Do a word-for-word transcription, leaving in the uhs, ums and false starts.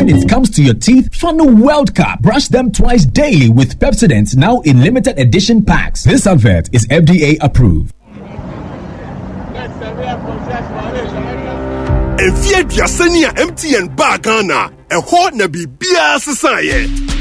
when it comes to your teeth, Funnel World Cup. Brush them twice daily with Pepsodent, now in limited edition packs. This advert is F D A approved. If you are M T N Bagana, a hot na bibia sasaye.